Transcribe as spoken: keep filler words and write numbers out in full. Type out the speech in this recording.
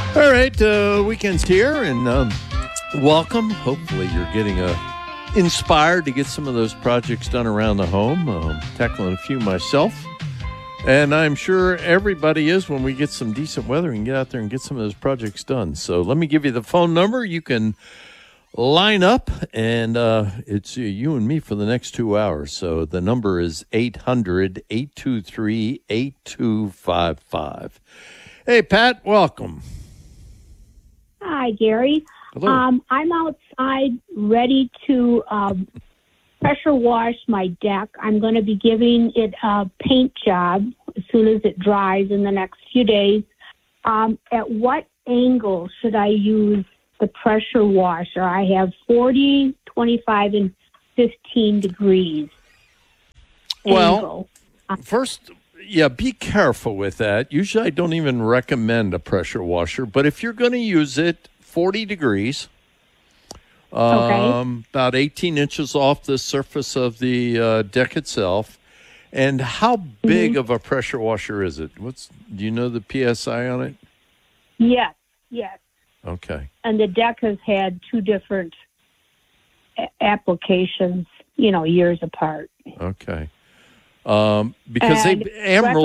All right, uh, weekend's here, and um, welcome. Hopefully, you're getting uh, inspired to get some of those projects done around the home. Um, tackling a few myself, and I'm sure everybody is when we get some decent weather and get out there and get some of those projects done. So let me give you the phone number. You can line up, and uh, it's uh, you and me for the next two hours. So the number is eight hundred, eight two three, eight two five five. Hey, Pat, welcome. Hi, Gary. Hello. Um, I'm outside ready to um, pressure wash my deck. I'm going to be giving it a paint job as soon as it dries in the next few days. Um, at what angle should I use the pressure washer? I have forty, twenty-five, and fifteen degrees. Well, angle. first, yeah, be careful with that. Usually I don't even recommend a pressure washer, but if you're going to use it, forty degrees, um, Okay. about eighteen inches off the surface of the uh, deck itself. And how big Mm-hmm. of a pressure washer is it? What's do you know the P S I on it? Yes, yes. Okay. And the deck has had two different a- applications, you know, years apart. Okay. Um, because And they Emerald